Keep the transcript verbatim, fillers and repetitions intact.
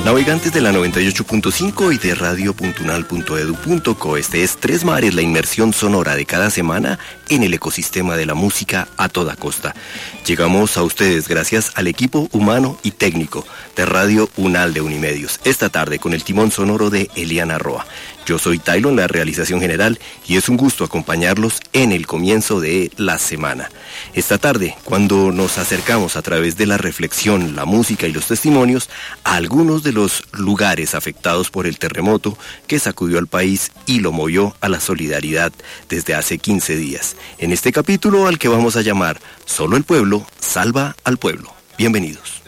Navegantes de la noventa y ocho punto cinco y de radio punto unal punto edu punto co, este es Tres Mares, la inmersión sonora de cada semana en el ecosistema de la música a toda costa. Llegamos a ustedes gracias al equipo humano y técnico de Radio Unal de Unimedios, esta tarde con el timón sonoro de Eliana Roa. Yo soy Tailo en la realización general y es un gusto acompañarlos en el comienzo de la semana. Esta tarde, cuando nos acercamos a través de la reflexión, la música y los testimonios a algunos de los lugares afectados por el terremoto que sacudió al país y lo movió a la solidaridad desde hace quince días. En este capítulo al que vamos a llamar Solo el pueblo salva al pueblo. Bienvenidos.